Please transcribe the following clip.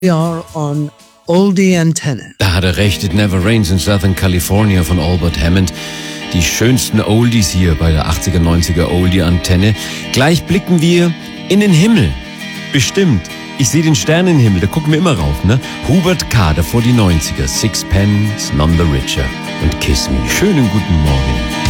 We are on Oldie Antenne. Da hat er recht, It Never Rains in Southern California von Albert Hammond. Die schönsten Oldies hier bei der 80er, 90er Oldie-Antenne. Gleich blicken wir in den Himmel. Bestimmt. Ich sehe den Sternenhimmel, da gucken wir immer rauf, ne? Hubert K., davor die 90er. Sixpence, None the Richer und Kiss Me. Schönen guten Morgen.